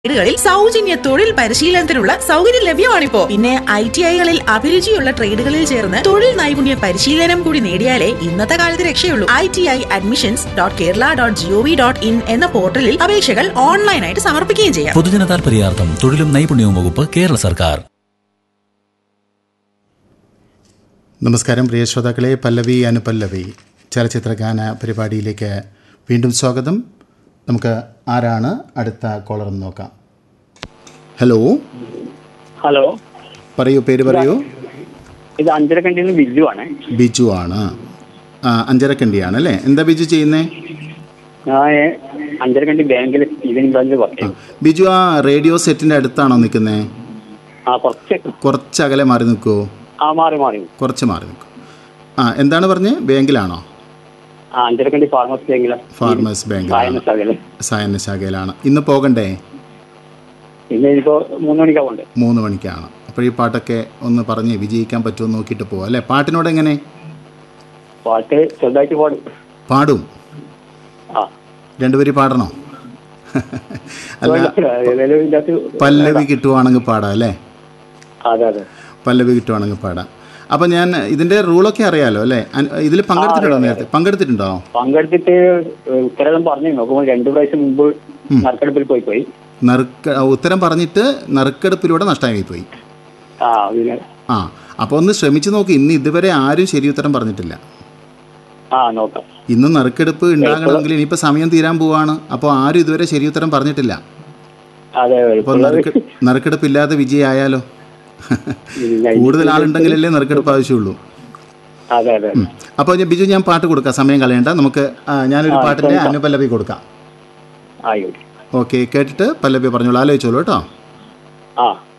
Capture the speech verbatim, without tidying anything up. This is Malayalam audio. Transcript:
ട്രേഡുകളിൽ സൗജന്യ തൊഴിൽ പരിശീലനത്തിനുള്ള സൗകര്യം ലഭ്യമാണിപ്പോ. പിന്നെ ഐ ടി ഐകളിൽ അഭിരുചിയുള്ള ട്രേഡുകളിൽ ചേർന്ന് തൊഴിൽ നൈപുണ്യ പരിശീലനം കൂടി നേടിയാലേ ഇന്നത്തെ കാലത്ത് രക്ഷയുള്ളൂ. I T I admissions dot Kerala dot G O V dot in എന്ന പോർട്ടലിൽ അപേക്ഷകൾ ഓൺലൈനായിട്ട് സമർപ്പിക്കുകയും ചെയ്യാം. പൊതുജന താൽപര്യാർത്ഥം തൊഴിലും നൈപുണ്യവും വകുപ്പ്, കേരള സർക്കാർ. നമസ്കാരം പ്രിയ ശ്രോതാക്കളെ, പല്ലവി അനുപല്ലവി ചലച്ചിത്ര ഗാന പരിപാടിയിലേക്ക് വീണ്ടും സ്വാഗതം. നമുക്ക് ആരാണ് അടുത്ത കോളർ എന്ന് നോക്കാം. ഹലോ ഹലോ പറയൂ, പേര് പറയൂ. ഇത് അഞ്ചരക്കണ്ടിയിൽ നിന്ന് ബിജു ആണ്. ബിജു ആണ്. ആ, അഞ്ചരക്കണ്ടിയാണ് അല്ലേ? എന്താ ബിജു ചെയ്യുന്നേ? ഞാൻ അഞ്ചരക്കണ്ടി ബാങ്കിൽ ഈവനിംഗ് ബ്രാഞ്ചിൽ വർക്ക് ചെയ്യും. ബിജു ആ റേഡിയോ സെറ്റിൻ്റെ അടുത്താണോ നിൽക്കുന്നേ? ആ കുറച്ച് കുറച്ച് അകലെ മാറി നിൽക്കുമോ? ആ മാറി മാറി കുറച്ച് മാറി നിൽക്കും. ആ, എന്താണ് പറഞ്ഞേ? ബാങ്കിലാണോ? ആ അഞ്ചരക്കണ്ടി ഫാർമേഴ്സ് ബാങ്കിൽ. ഫാർമേഴ്സ് ബാങ്കിലാണ്, സായന ശാഖയിലാണ്. ഇന്ന് പോകണ്ടേ? ഇന്ന് ഇനിയിപ്പോ മൂന്ന് മണിക്കാ പോകണ്ടേ? മൂന്ന് മണിക്കാണ്. അപ്പോൾ ഈ പാട്ടൊക്കെ ഒന്ന് പറഞ്ഞ് വിജയിക്കാൻ പറ്റുമോ നോക്കിയിട്ട് പോവാം അല്ലേ? പാട്ടിനോട് എങ്ങനെ? പാട്ട് ചെറുതായിട്ട് പാടും. പാടും? ആ രണ്ടുപേരും പാടണോ? അല്ല, ഏതായാലും ഇതിനകത്ത് പല്ലവി കിട്ടുവാണെങ്കിൽ പാടാം അല്ലേ? അതെ അതെ പല്ലവി കിട്ടുവാണെങ്കിൽ പാടാം. അപ്പം ഞാൻ ഇതിൻ്റെ റൂളൊക്കെ അറിയാലോ അല്ലേ? ഇതിൽ പങ്കെടുത്തിട്ടുണ്ടോ? നേരത്തെ പങ്കെടുത്തിട്ടുണ്ടോ? പങ്കെടുത്തിട്ട് ഉത്തരം പറഞ്ഞു നോക്കുമ്പോൾ രണ്ടു പ്രാവശ്യം മുമ്പ് നറുക്കെടുപ്പിൽ പോയി പോയി നറുക്ക ഉത്തരം പറഞ്ഞിട്ട് നറുക്കെടുപ്പിലൂടെ നഷ്ടമായി പോയി. ആ പിന്നെ ആ, അപ്പോൾ ഒന്ന് ശ്രമിച്ചു നോക്കി. ഇന്ന് ഇതുവരെ ആരും ശരി ഉത്തരം പറഞ്ഞിട്ടില്ല. ആ നോക്കാം. ഇന്ന് നറുക്കെടുപ്പ് ഉണ്ടാകണമെങ്കിൽ ഇനിയിപ്പോൾ സമയം തീരാൻ പോവാണ്. അപ്പോൾ ആരും ഇതുവരെ ശരി ഉത്തരം പറഞ്ഞിട്ടില്ല. അതെ അപ്പോൾ നറുക്ക് നറുക്കെടുപ്പില്ലാതെ വിജയമായാലോ? കൂടുതൽ ആളുണ്ടെങ്കിലല്ലേ നറുക്കെടുപ്പ് ആവശ്യമുള്ളൂ. അതെ അതെ. അപ്പോൾ ബിജു, ഞാൻ പാട്ട് കൊടുക്കാം, സമയം കളയണ്ട. നമുക്ക് ഞാനൊരു പാട്ടിൻ്റെ അനുപല്ലവി കൊടുക്കാം. ആയിക്കോട്ടെ. ഓക്കെ, കേട്ടിട്ട് പല്ലവി പറഞ്ഞോളൂ, ആലോചിച്ചോളൂ കേട്ടോ. ആ